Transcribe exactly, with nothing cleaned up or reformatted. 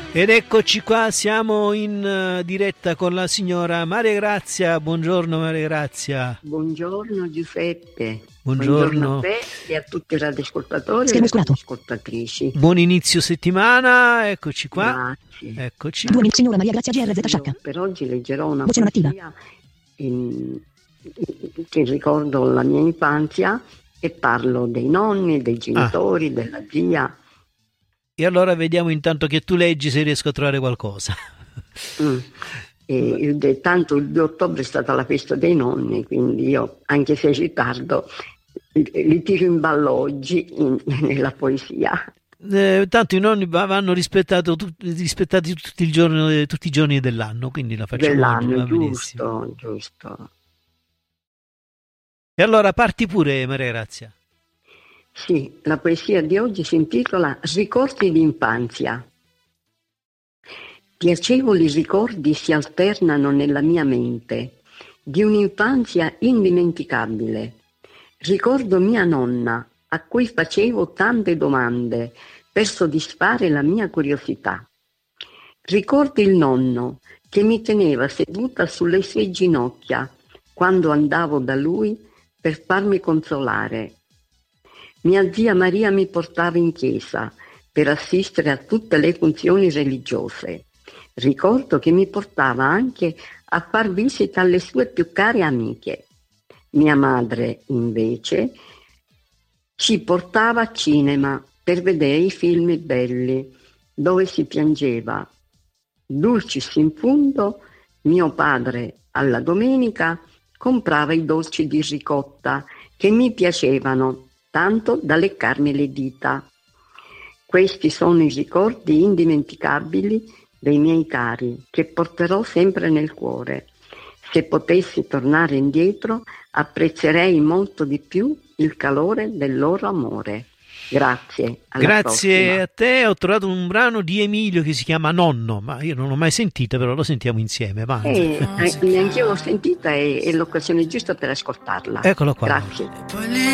Ed eccoci qua, siamo in uh, diretta con la signora Maria Grazia. Buongiorno Maria Grazia. Buongiorno Giuseppe. Buongiorno, Buongiorno a te e a tutti i radioascoltatori e le ascoltatrici. Buon inizio settimana, eccoci qua. Grazie. Eccoci. Buon inizio signora Maria Grazia G R Z Sciacca. Per oggi leggerò una voce poesia in, che ricordo la mia infanzia e parlo dei nonni, dei genitori, ah. della zia. E allora vediamo intanto che tu leggi se riesco a trovare qualcosa. Mm. E il, tanto il due ottobre è stata la festa dei nonni, quindi io, anche se è ritardo, li tiro in ballo oggi in, nella poesia. Eh, tanto i nonni vanno rispettato, tu, rispettati tutti, il giorno, tutti i giorni dell'anno, quindi la facciamo dell'anno, oggi, giusto, giusto. E allora parti pure, Maria Grazia. Sì, la poesia di oggi si intitola Ricordi d'infanzia. Piacevoli ricordi si alternano nella mia mente di un'infanzia indimenticabile. Ricordo mia nonna, a cui facevo tante domande per soddisfare la mia curiosità. Ricordo il nonno che mi teneva seduta sulle sue ginocchia quando andavo da lui per farmi consolare. Mia zia Maria mi portava in chiesa per assistere a tutte le funzioni religiose. Ricordo che mi portava anche a far visita alle sue più care amiche. Mia madre, invece, ci portava a cinema per vedere i film belli, dove si piangeva. Dulcis in fundo, mio padre alla domenica comprava i dolci di ricotta che mi piacevano tanto da leccarmi le dita. Questi sono i ricordi indimenticabili dei miei cari, che porterò sempre nel cuore. Se potessi tornare indietro, apprezzerei molto di più il calore del loro amore. Grazie. Alla Grazie prossima. a te. Ho trovato un brano di Emilio che si chiama Nonno, ma io non l'ho mai sentita, però lo sentiamo insieme. Eh, eh, neanche io l'ho sentita e è l'occasione giusta per ascoltarla. Eccolo qua. Grazie.